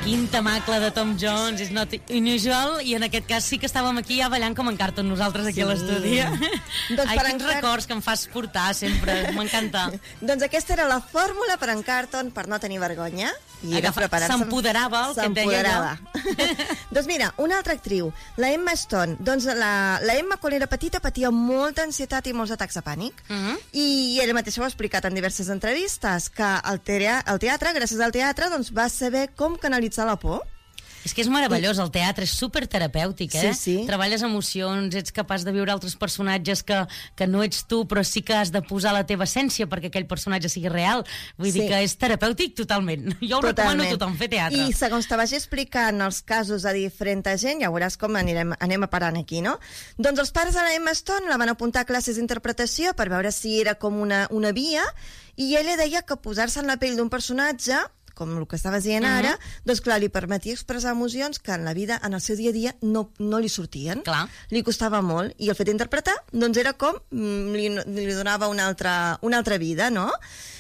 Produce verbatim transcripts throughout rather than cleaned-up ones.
Quin temacle de Tom Jones, és not unusual, i en aquest cas sí que estàvem aquí ja ballant com en Carlton, nosaltres aquí sí. a l'estudi. Doncs Ai, quins Car... records que em fas portar sempre, m'encanta. Doncs aquesta era la fórmula per en Carlton per no tenir vergonya. I s'empoderava el que et deia allò. Doncs mira, una altra actriu, la Emma Stone. Doncs la, la Emma, quan era petita, patia molta ansietat i molts atacs de pànic. Uh -huh. I ella mateixa ho ha explicat en diverses entrevistes, que el, tea el teatre, gràcies al teatre, doncs, va saber com canalitzar la por. És que és meravellós, el teatre és superterapèutic, eh? Sí, sí. Treballes emocions, ets capaç de viure altres personatges que, que no ets tu, però sí que has de posar la teva essència perquè aquell personatge sigui real. Vull sí. dir que és terapèutic totalment. Jo ho totalment. recomano a tothom, fer teatre. I segons te vagi explicant els casos de diferent gent, ja veuràs com anirem, anem a parant aquí, no? Doncs els pares de la Emma Stone la van apuntar a classes d'interpretació per veure si era com una, una via, i ella deia que posar-se en la pell d'un personatge, com el que estaves dient ara, uh -huh. doncs clar, li permetia expressar emocions que en la vida, en el seu dia a dia, no, no li sortien. Clar. Li costava molt, i el fet d'interpretar, doncs era com, li, li donava una altra, una altra vida, no?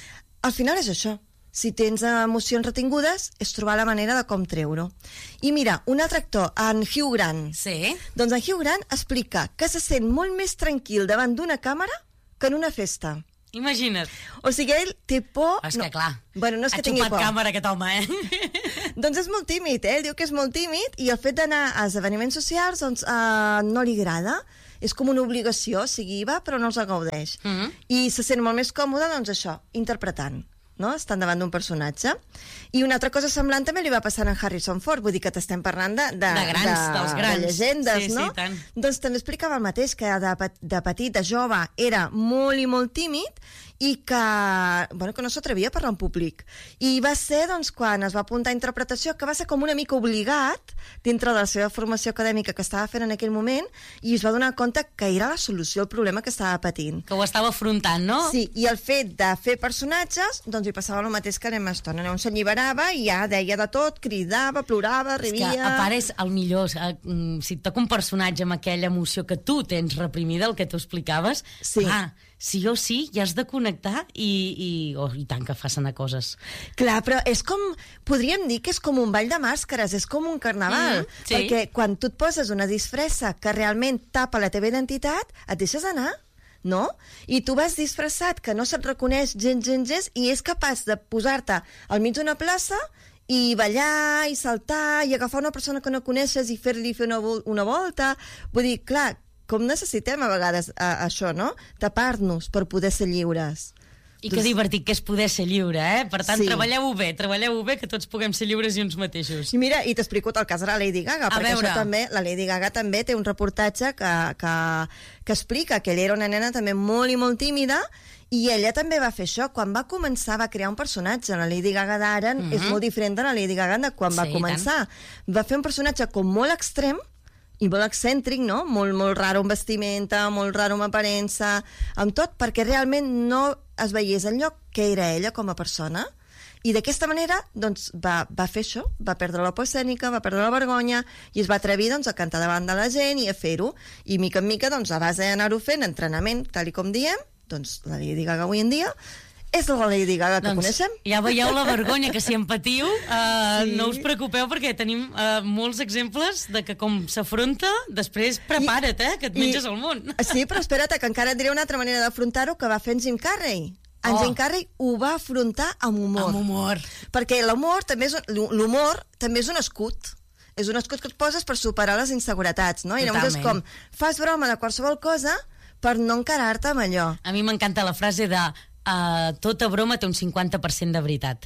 Al final és això. Si tens emocions retingudes, és trobar la manera de com treure-ho. I mira, un altre actor, en Hugh Grant. Sí. Doncs en Hugh Grant explica que se sent molt més tranquil davant d'una càmera que en una festa. Imagina't. O sigui, ell té por... És que no, clar, bueno, no és ha que tingui por. xupat càmera aquest home, eh? Doncs és molt tímid, eh? Ell diu que és molt tímid, i el fet d'anar a esdeveniments socials doncs, uh, no li agrada. És com una obligació, o sigui, hi va, però no els gaudeix. Uh -huh. I se sent molt més còmode, doncs això, interpretant, no? Estan davant d'un personatge. I una altra cosa semblant també li va passar a Harrison Ford, vull dir que t'estem parlant de, de, de grans, de, dels grans. De llegendes, sí, no? Sí, tant. Doncs també explicava el mateix, que de, de petit, de jove, era molt i molt tímid, i que, bueno, que no s'atrevia a parlar en públic. I va ser, doncs, quan es va apuntar a interpretació, que va ser com una mica obligat, dintre de la seva formació acadèmica que estava fent en aquell moment, i es va donar compte que era la solució al problema que estava patint. Que ho estava afrontant, no? Sí, i el fet de fer personatges, doncs li passava el mateix que l'Emma Stone. On s'alliberava i ja deia de tot, cridava, plorava, rivia... És que, a part, és el millor. Si et toca un personatge amb aquella emoció que tu tens reprimida, el que tu explicaves, sí. ah, sí o sí, ja has de connectar i, i, oh, i tant que fas anar coses. Clar, però és com, podríem dir que és com un ball de màscares, és com un carnaval, mm, sí. perquè quan tu et poses una disfressa que realment tapa la teva identitat, et deixes anar, no? I tu vas disfressat, que no se't reconeix gens, gens, gens, i és capaç de posar-te al mig d'una plaça i ballar, i saltar, i agafar una persona que no coneixes i fer-li fer una, vol una volta. Vull dir, clar, com necessitem a vegades a, a això, no? Tapar-nos per poder ser lliures. I que divertit que és poder ser lliure, eh? Per tant, sí. treballeu-ho bé, treballeu-ho bé, que tots puguem ser lliures i uns mateixos. I mira, i t'explico el cas de la Lady Gaga, a perquè veure. això també, la Lady Gaga també té un reportatge que, que, que explica que ella era una nena també molt i molt tímida, i ella també va fer això. Quan va començar va crear un personatge. La Lady Gaga d'ara uh -huh. és molt diferent de la Lady Gaga de quan sí, va començar. Tant. Va fer un personatge com molt extrem i molt excèntric, no? Molt, molt raro en vestimenta, molt raro en aparença, amb tot, perquè realment no es veiés enlloc que era ella com a persona. I d'aquesta manera doncs, va, va fer això, va perdre la por escènica, va perdre la vergonya, i es va atrevir doncs, a cantar davant de la gent i a fer-ho. I mica en mica, doncs, a base d'anar-ho fent, entrenament, tal i com diem, doncs la Lady Gaga avui en dia és la Lady Gaga que doncs, coneixem. Ja veieu la vergonya, que si en patiu, uh, sí. no us preocupeu, perquè tenim uh, molts exemples de que com s'afronta, després prepara't, eh, que et menges I, el món. Sí, però espera't, que encara et diré una altra manera d'afrontar-ho, que va fer en Jim Carrey. En oh. Jim Carrey ho va afrontar amb humor. Amb humor. Perquè l'humor també és, l'humor també és un escut. És un escut que et poses per superar les inseguretats, no? I llavors és com, fas broma de qualsevol cosa per no encarar-te amb allò. A mi m'encanta la frase de Uh, tota broma té un cinquanta per cent de veritat.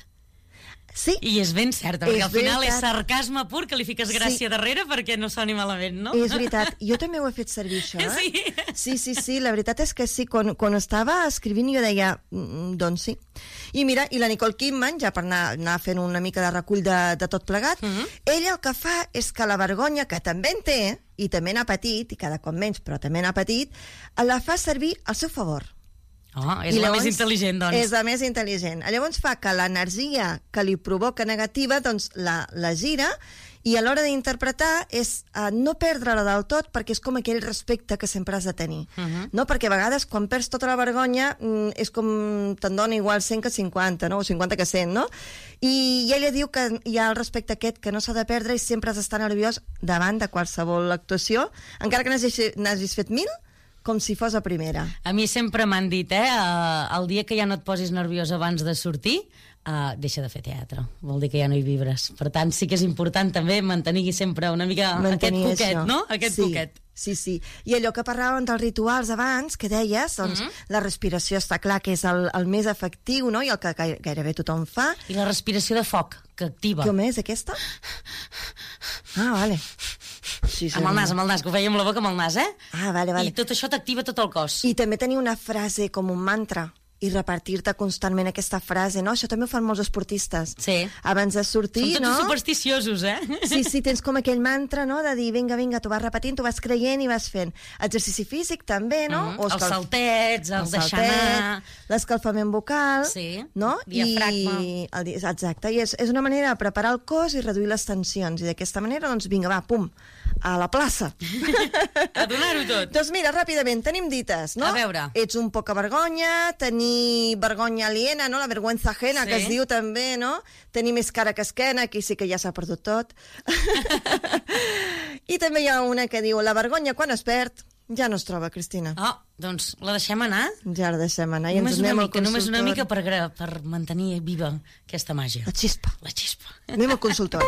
Sí. I és ben certa, perquè és al final veritat. és sarcasme pur, que li fiques gràcia sí. darrere perquè no soni malament, no? És veritat. Jo també ho he fet servir, això, eh? Sí. Sí, sí, sí. La veritat és que sí. Quan, quan estava escrivint jo deia, mm, doncs sí. I mira, i la Nicole Kidman, ja per anar, anar fent una mica de recull de, de tot plegat, uh -huh. ella el que fa és que la vergonya, que també en té, i també n'ha patit, i cada cop menys, però també n'ha patit, la fa servir al seu favor. Oh, és I la llavors, més intel·ligent, doncs. És la més intel·ligent. Llavors fa que l'energia que li provoca negativa doncs la, la gira, i a l'hora d'interpretar és uh, no perdre-la del tot, perquè és com aquell respecte que sempre has de tenir. Uh -huh. No? Perquè a vegades quan perds tota la vergonya mm, és com te'n dona igual cent que cinquanta, no? O cinquanta que cent, no? I, i ella diu que hi ha el respecte aquest que no s'ha de perdre i sempre has d'estar nerviós davant de qualsevol actuació, encara que n'hagis fet mil, com si fos a primera. A mi sempre m'han dit, eh, el dia que ja no et posis nerviós abans de sortir, Uh, deixa de fer teatre, vol dir que ja no hi vibres. Per tant, sí que és important també mantenir sempre una mica mantenir aquest coquet, això. No? Aquest sí, coquet. Sí, sí. I allò que parlàvem dels rituals abans, que deies, doncs, mm-hmm. la respiració està clar que és el, el més efectiu, no? I el que gairebé tothom fa. I la respiració de foc, que activa. Com és, aquesta? Ah, vale. Sí, sí, amb el nas, amb el nas, que ho feia amb la boca amb el nas, eh? Ah, vale, vale. I tot això t'activa tot el cos. I també tenir una frase com un mantra, i repartir-te constantment aquesta frase, no? Això també ho fan molts esportistes. Sí. Abans de sortir, Són tots no? supersticiosos, eh? Sí, sí, tens com aquell mantra, no?, de dir, vinga, vinga, tu vas repetint, tu vas creient i vas fent. Exercici físic, també, no? Mm -hmm. Els saltets, els, els deixar anar... L'escalfament vocal, sí. No? Diafragma. I el, exacte, i és, és una manera de preparar el cos i reduir les tensions. I d'aquesta manera, doncs, vinga, va, pum, a la plaça. A donar-ho tot. Doncs mira, ràpidament, tenim dites, no? A veure. Ets un poca vergonya, tenir vergonya aliena, no? La vergüenza ajena, sí. Que es diu també, no? Tenir més cara que esquena, aquí sí que ja s'ha perdut tot. I també hi ha una que diu, la vergonya quan es perd ja no es troba, Cristina. Oh, doncs la deixem anar? Ja la deixem anar. I només, ens una anem mica, al només una mica per, per mantenir viva aquesta màgia. La xispa. La xispa. Anem al consultori.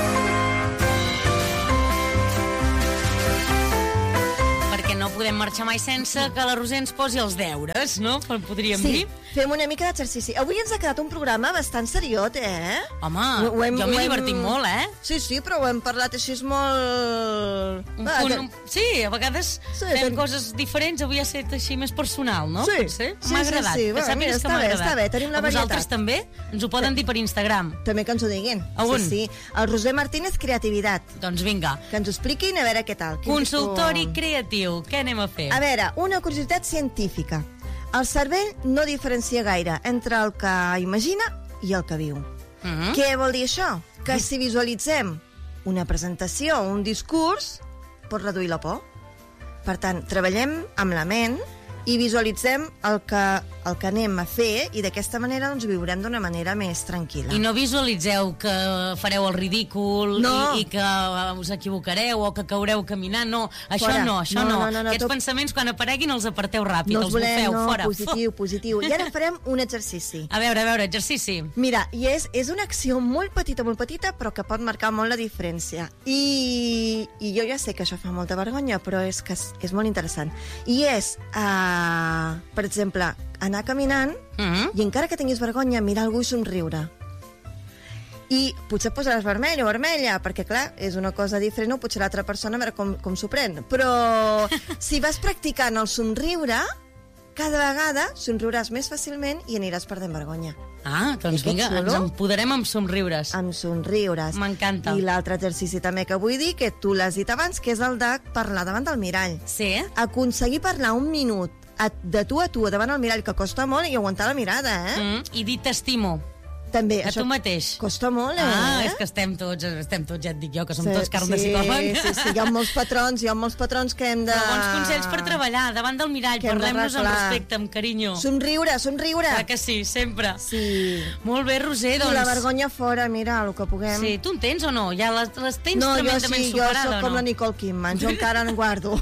No podem marxar mai sense que la Roser ens posi els deures, no? Podríem sí, dir. Fem una mica d'exercici. Avui ens ha quedat un programa bastant seriot, eh? Home, ho hem, jo m'he hem... divertit molt, eh? Sí, sí, però ho hem parlat així és molt... Un punt, un... Sí, a vegades sí, fem ten... coses diferents, avui ha estat així més personal, no? Sí, sí, sí, m'ha agradat. Sí, sí. Que bueno, mira, està bé, està bé, tenim la varietat. A vosaltres també? Ens ho poden dir per Instagram. També que ens ho diguin. A on? Sí, sí. El Roser Martínez Creativitat. Doncs vinga. Que ens ho expliquin, a veure què tal. Consultori tu... creatiu, què anem a fer? A veure, una curiositat científica. El cervell no diferencia gaire entre el que imagina i el que viu. Mm-hmm. Què vol dir això? Que si visualitzem una presentació o un discurs, pot reduir la por. Per tant, treballem amb la ment i visualitzem el que, el que anem a fer i d'aquesta manera doncs, viurem d'una manera més tranquil·la. I no visualitzeu que fareu el ridícul no. i, i que us equivocareu o que caureu caminant, no. Això fora. no, això no. no. no, no, no Aquests tot... pensaments, quan apareguin, els aparteu ràpid, no els, els volem, bufeu, no, fora. Positiu, positiu. I ara farem un exercici. A veure, a veure, exercici. Mira, i és, és una acció molt petita, molt petita, però que pot marcar molt la diferència. I, i jo ja sé que això fa molta vergonya, però és que és, és molt interessant. I és... Uh, Uh, per exemple, anar caminant mm-hmm. i encara que tinguis vergonya, mirar algú i somriure. I potser et posaràs vermell o vermella, perquè, clar, és una cosa diferent, o potser l'altra persona a veure com, com s'ho pren. Però si vas practicant el somriure, cada vegada somriuràs més fàcilment i aniràs perdent vergonya. Ah, doncs vinga, ens empoderem amb somriures. Amb somriures. M'encanta. I l'altre exercici també que vull dir, que tu l'has dit abans, que és el de parlar davant del mirall. Sí. Aconseguir parlar un minut de tu a tu davant el mirall, que costa molt, i aguantar la mirada, eh? Mm, I dir t'estimo. També, a tu mateix. Costa molt, eh? Ah, és que estem tots, estem tots, ja et dic jo, que som sí, tots carn de sí, psicòleg. Sí, sí, hi ha molts patrons, hi ha molts patrons que hem de... Però bons consells per treballar, davant del mirall, parlem-nos amb respecte, amb carinyo. Somriure, somriure. Clar que sí, sempre. Sí. Molt bé, Roser, doncs... I la vergonya fora, mira, el que puguem. Sí, tu en tens o no? Ja les, les tens no, tremendament sí, superada, no? Jo soc com no? la Nicole Kidman, jo encara en guardo.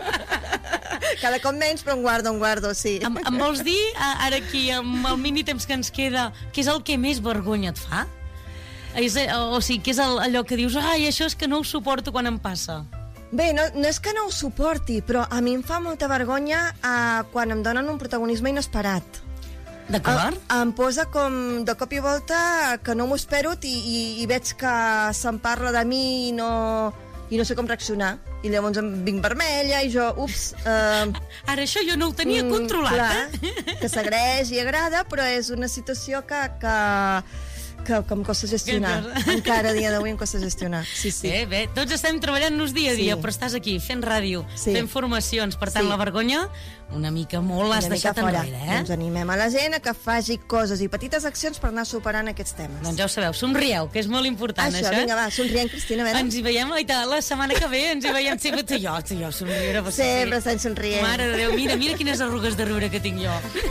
Cada cop menys, però en guardo, en guardo, sí. Em, em vols dir, ara aquí, amb el mini temps que ens queda, què és el que més vergonya et fa? És, o sigui, què és el, allò que dius, ai, això és que no ho suporto quan em passa? Bé, no, no és que no ho suporti, però a mi em fa molta vergonya eh, quan em donen un protagonisme inesperat. D'acord? Em, em posa com de cop i volta que no m'ho espero i, i, i veig que se'n parla de mi i no... i no sé com reaccionar. I llavors em vinc vermella i jo, ups... Uh, Ara això jo no ho tenia controlat, clar, eh? Que s'agraeix i agrada, però és una situació que, que, que, que em costa gestionar. Encara a dia d'avui em costa gestionar. Sí, sí. Bé, bé, tots estem treballant-nos dia a dia, sí. però estàs aquí fent ràdio, sí. fent formacions, per tant sí. la vergonya una mica molt l'has deixat enrere, eh? Doncs animem a la gent a que faci coses i petites accions per anar superant aquests temes. Doncs ja ho sabeu, somrieu, que és molt important, això. Això, vinga, va, somrient, Cristina, a veure. Ens hi veiem, oita, la setmana que ve, ens hi veiem sempre tu i jo, tu i jo, somriure. Sempre estan somrient. Mare de Déu, mira, mira quines arrugues de riure que tinc jo.